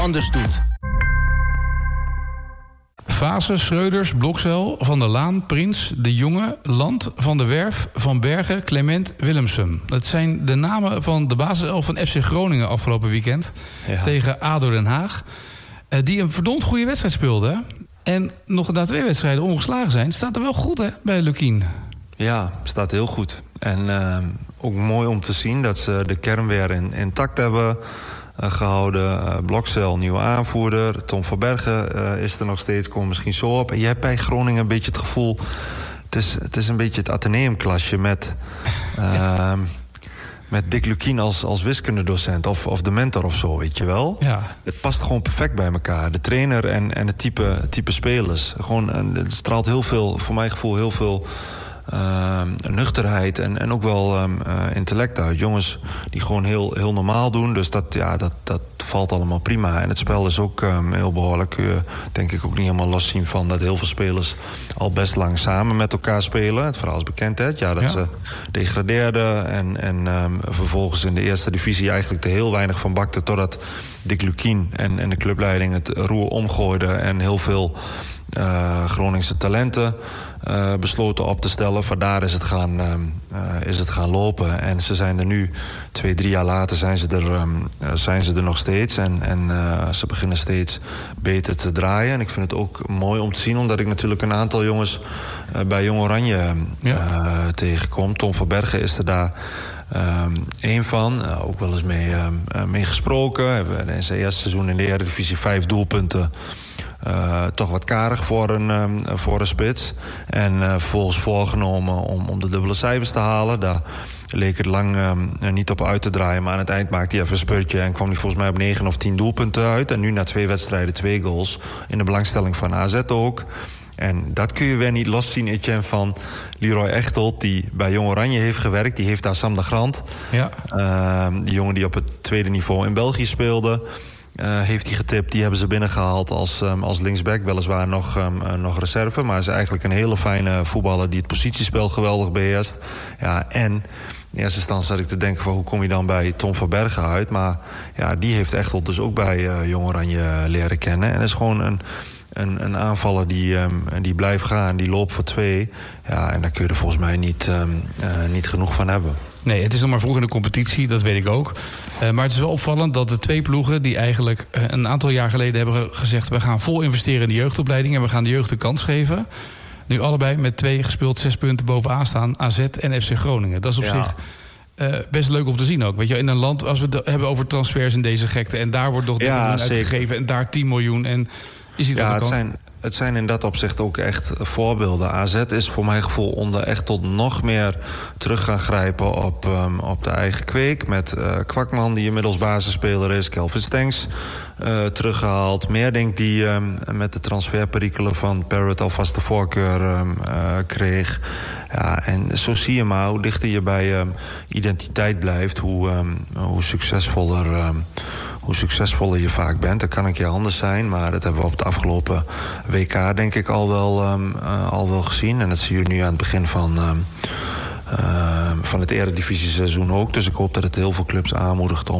anders doet. Vaassen, Schreuders, Blokzel, Van der Laan, Prins, De Jonge, Land, Van der Werf, Van Bergen, Clement, Willemsen. Dat zijn de namen van de basiself van FC Groningen afgelopen weekend. Ja. Tegen ADO Den Haag. Die een verdomd goede wedstrijd speelde. En nog na 2 wedstrijden ongeslagen zijn. Staat er wel goed, hè, bij Lukien. Ja, staat heel goed. En ook mooi om te zien dat ze de kern weer intact hebben gehouden. Blokzel, nieuwe aanvoerder. Tom van Bergen is er nog steeds, komt misschien zo op. En je hebt bij Groningen een beetje het gevoel... Het is een beetje het Atheneum-klasje met Dick Lukien als wiskundedocent of de mentor of zo, weet je wel. Ja. Het past gewoon perfect bij elkaar. De trainer en het type spelers. Gewoon, het straalt heel veel, voor mijn gevoel, heel veel nuchterheid en ook wel intellect uit. Jongens die gewoon heel normaal doen. Dus dat valt allemaal prima. En het spel is ook heel behoorlijk. Kun je denk ik ook niet helemaal loszien van dat heel veel spelers al best lang samen met elkaar spelen. Het verhaal is bekend, hè? Ze degradeerden en vervolgens in de eerste divisie eigenlijk er heel weinig van bakten totdat Dick Lukien en de clubleiding het roer omgooiden en heel veel Groningse talenten besloten op te stellen. Vandaar is het gaan lopen. En ze zijn er nu, 2-3 jaar later zijn ze er nog steeds. En ze beginnen steeds beter te draaien. En ik vind het ook mooi om te zien, omdat ik natuurlijk een aantal jongens bij Jong Oranje tegenkom. Tom van Bergen is er daar één van. Ook wel eens mee gesproken. We hebben in zijn eerste seizoen in de Eredivisie 5 doelpunten. Toch wat karig voor een spits. En vervolgens voorgenomen om de dubbele cijfers te halen. Daar leek het lang niet op uit te draaien. Maar aan het eind maakte hij even een spurtje en kwam hij volgens mij op 9 of 10 doelpunten uit. En nu na 2 wedstrijden 2 goals. In de belangstelling van AZ ook. En dat kun je weer niet loszien, Etienne, van Leroy Echtelt, die bij Jong Oranje heeft gewerkt. Die heeft daar Sam de Grant. Ja. Die jongen die op het tweede niveau in België speelde. Heeft hij getipt. Die hebben ze binnengehaald als linksback. Weliswaar nog reserve. Maar is eigenlijk een hele fijne voetballer die het positiespel geweldig beheerst. Ja, en in eerste instantie zat ik te denken van hoe kom je dan bij Tom van Bergen uit. Maar ja, die heeft Echtelt dus ook bij Jong Oranje leren kennen. En dat is gewoon een aanvaller die blijft gaan. Die loopt voor 2. Ja, en daar kun je er volgens mij niet genoeg van hebben. Nee, het is nog maar vroeg in de competitie, dat weet ik ook. Maar het is wel opvallend dat de 2 ploegen die eigenlijk een aantal jaar geleden hebben gezegd, we gaan vol investeren in de jeugdopleiding en we gaan de jeugd de kans geven, nu allebei met 2 gespeeld 6 punten bovenaan staan, AZ en FC Groningen. Dat is op zich best leuk om te zien ook. Weet je, in een land, als we het hebben over transfers in deze gekte en daar wordt nog 30 miljoen uitgegeven en daar 10 miljoen en je ziet dat Het zijn in dat opzicht ook echt voorbeelden. AZ is voor mijn gevoel onder echt tot nog meer terug gaan grijpen op de eigen kweek. Met Kwakman, die inmiddels basisspeler is. Kelvin Stengs teruggehaald. Meerdink die met de transferperikelen van Parrot alvast de voorkeur kreeg. Ja, en zo zie je maar hoe dichter je bij identiteit blijft. Hoe succesvoller je vaak bent. Dat kan een keer anders zijn, maar dat hebben we op het afgelopen WK denk ik al wel gezien. En dat zie je nu aan het begin van het Eredivisie-seizoen ook. Dus ik hoop dat het heel veel clubs aanmoedigt